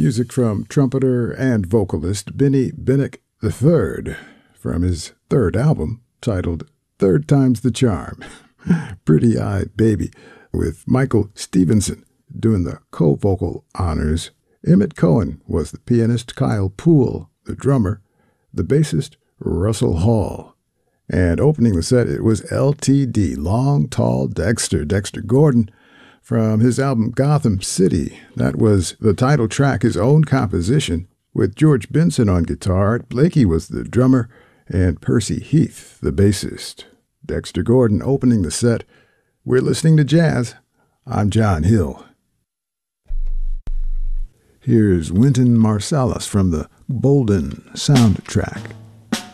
music from trumpeter and vocalist Benny Benick III from his third album titled Third Time's the Charm, Pretty Eyed Baby, with Michael Stevenson doing the co-vocal honors. Emmett Cohen was the pianist, Kyle Poole the drummer, the bassist Russell Hall. And opening the set, it was LTD, Long Tall Dexter Gordon, from his album Gotham City. That was the title track, his own composition, with George Benson on guitar. Art Blakey was the drummer, and Percy Heath, the bassist. Dexter Gordon opening the set. We're listening to jazz. I'm John Hill. Here's Wynton Marsalis from the Bolden soundtrack.